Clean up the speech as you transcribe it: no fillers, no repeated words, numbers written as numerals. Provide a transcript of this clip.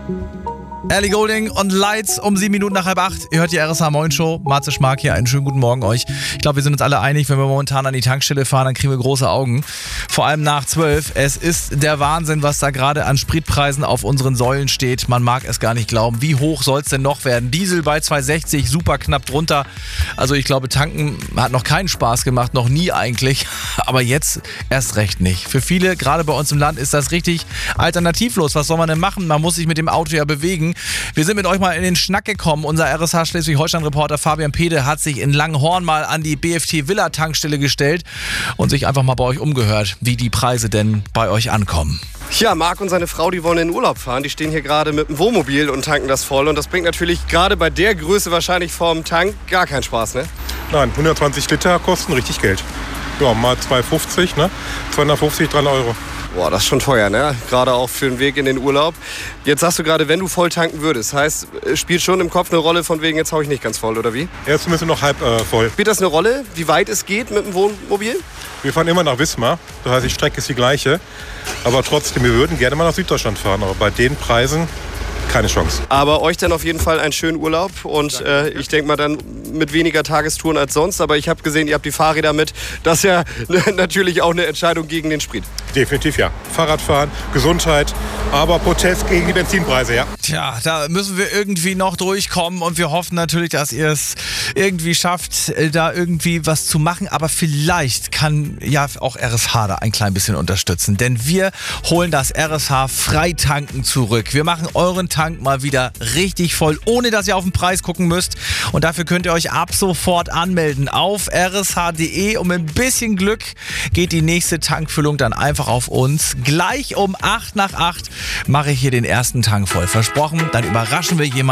Ellie Goulding und Lights um 7 Minuten nach 7:30. Ihr hört die RSH Moin Show. Marze Schmark hier. Einen schönen guten Morgen euch. Ich glaube, wir sind uns alle einig, wenn wir momentan an die Tankstelle fahren, dann kriegen wir große Augen. Vor allem nach 12. Es ist der Wahnsinn, was da gerade an Spritpreisen auf unseren Säulen steht. Man mag es gar nicht glauben. Wie hoch soll es denn noch werden? Diesel bei 2,60, super knapp drunter. Also ich glaube, tanken hat noch keinen Spaß gemacht, noch nie eigentlich. Aber jetzt erst recht nicht. Für viele, gerade bei uns im Land, ist das richtig alternativlos. Was soll man denn machen? Man muss sich mit dem Auto ja bewegen. Wir sind mit euch mal in den Schnack gekommen. Unser RSH Schleswig-Holstein-Reporter Fabian Pede hat sich in Langenhorn mal an die BFT-Villa-Tankstelle gestellt und sich einfach mal bei euch umgehört, wie die Preise denn bei euch ankommen. Ja, Marc und seine Frau, die wollen in den Urlaub fahren. Die stehen hier gerade mit dem Wohnmobil und tanken das voll. Und das bringt natürlich gerade bei der Größe wahrscheinlich vom Tank gar keinen Spaß, ne? Nein, 120 Liter kosten richtig Geld. Ja, mal 2,50, ne? 250, 3 Euro. Boah, das ist schon teuer, ne? Gerade auch für den Weg in den Urlaub. Jetzt sagst du gerade, wenn du voll tanken würdest. Heißt, spielt schon im Kopf eine Rolle von wegen, jetzt hau ich nicht ganz voll, oder wie? Jetzt müssen wir noch halb voll. Spielt das eine Rolle, wie weit es geht mit dem Wohnmobil? Wir fahren immer nach Wismar. Das heißt, die Strecke ist die gleiche. Aber trotzdem, wir würden gerne mal nach Süddeutschland fahren. Aber bei den Preisen keine Chance. Aber euch dann auf jeden Fall einen schönen Urlaub. Und ich denke mal dann mit weniger Tagestouren als sonst. Aber ich habe gesehen, ihr habt die Fahrräder mit. Das ist ja natürlich auch eine Entscheidung gegen den Sprit. Definitiv ja. Fahrradfahren, Gesundheit, aber Protest gegen die Benzinpreise, ja. Tja, da müssen wir irgendwie noch durchkommen und wir hoffen natürlich, dass ihr es irgendwie schafft, da irgendwie was zu machen. Aber vielleicht kann ja auch RSH da ein klein bisschen unterstützen. Denn wir holen das RSH Freitanken zurück. Wir machen euren Tank mal wieder richtig voll, ohne dass ihr auf den Preis gucken müsst. Und dafür könnt ihr euch ab sofort anmelden auf rsh.de. Und mit ein bisschen Glück geht die nächste Tankfüllung dann einfach auf uns. Gleich um 8 nach 8 mache ich hier den ersten Tank voll. Versprochen, dann überraschen wir jemanden.